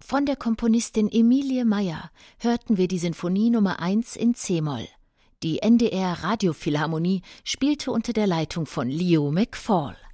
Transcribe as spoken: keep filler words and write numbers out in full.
Von der Komponistin Emilie Meyer hörten wir die Sinfonie Nummer eins in c-Moll. Die N D R Radiophilharmonie spielte unter der Leitung von Leo McFall.